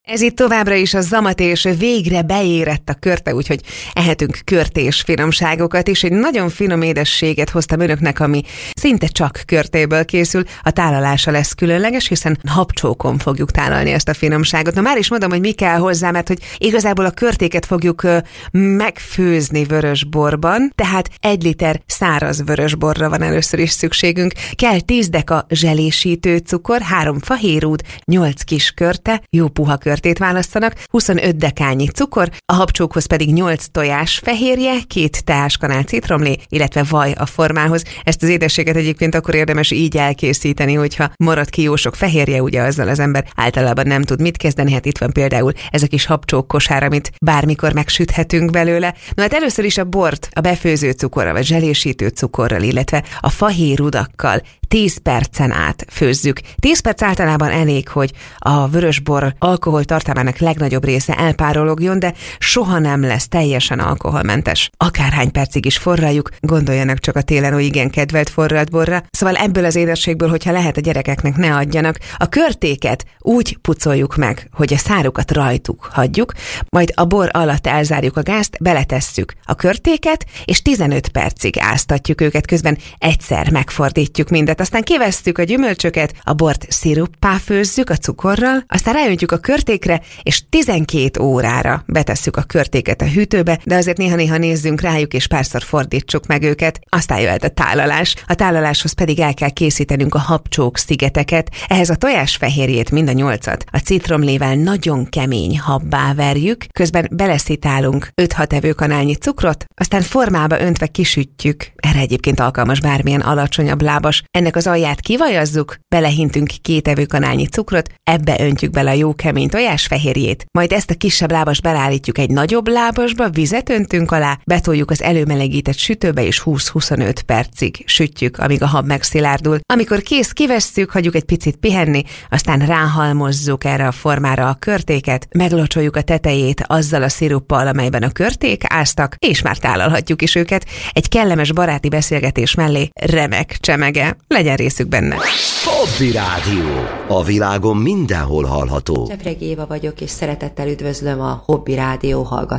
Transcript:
Ez itt továbbra is a Zamat, és végre beérett a körte, úgyhogy ehetünk körtés finomságokat is. Egy nagyon finom édességet hoztam önöknek, ami szinte csak körtéből készül. A tálalása lesz különleges, hiszen habcsókon fogjuk tálalni ezt a finomságot. Na már is mondom, hogy mi kell hozzá, mert hogy igazából a körtéket fogjuk megfőzni vörösborban, tehát 1 liter száraz vörösborra van először is szükségünk. Kell 10 deka zselésítő cukor, 3 fahérúd, 8 kis körte, jó puha körtét választanak, 25 dekányi cukor, a habcsókhoz pedig 8 tojás fehérje, 2 teáskanál citromlé, illetve vaj a formához. Ezt az édességet egyébként akkor érdemes így elkészíteni, hogyha marad ki jó sok fehérje, ugye azzal az ember általában nem tud mit kezdeni. Hát itt van például ez a kis habcsók kosár, amit bármikor megsüthetünk belőle. Na hát először is a bort a befőző cukorral, vagy zselésítő cukorral, illetve a fahérrudakkal 10 percen át főzzük. 10 perc általában elég, hogy a vörösbor alkoholtartalmának legnagyobb része elpárologjon, de soha nem lesz teljesen alkoholmentes. Akárhány percig is forraljuk, gondoljanak csak a télen igen kedvelt forralt borra. Szóval ebből az édességből, hogyha lehet, a gyerekeknek ne adjanak. A körtéket úgy pucoljuk meg, hogy a szárukat rajtuk hagyjuk, majd a bor alatt elzárjuk a gázt, beletesszük a körtéket, és 15 percig áztatjuk őket, közben egyszer megfordítjuk mindet. Aztán kivesszük a gyümölcsöket, a bort sziruppá főzzük a cukorral, aztán ráöntjük a körtékre, és 12 órára betesszük a körtéket a hűtőbe, de azért néha-néha nézzünk rájuk, és párszor fordítsuk meg őket. Aztán jöhet a tálalás. A tálaláshoz pedig el kell készítenünk a habcsók szigeteket. Ehhez a tojásfehérjét, mind a 8-at, a citromlével nagyon kemény habbá verjük, közben beleszitálunk 5-6 evőkanálnyi cukrot, aztán formába öntve kisütjük. Erre egyébként alkalmas bármilyen alacsonyabb lábas. Ennek az alját kivajazzuk, belehintünk 2 evőkanálnyi cukrot, ebbe öntjük bele a jó kemény tojásfehérjét, majd ezt a kisebb lábast belállítjuk egy nagyobb lábasba, vizet öntünk alá, betoljuk az előmelegített sütőbe, és 20-25 percig sütjük, amíg a hab megszilárdul. Amikor kész, kivesszük, hagyjuk egy picit pihenni, aztán ráhalmozzuk erre a formára a körtéket, meglocsoljuk a tetejét azzal a sziruppal, amelyben a körték áztak, és már tálalhatjuk is őket. Egy kellemes baráti beszélgetés mellé remek csemege, legyen részük benne. Hobby Rádió. A világon mindenhol hallható. Csepregi Éva vagyok, és szeretettel üdvözlöm a Hobby Rádió hallgatóit.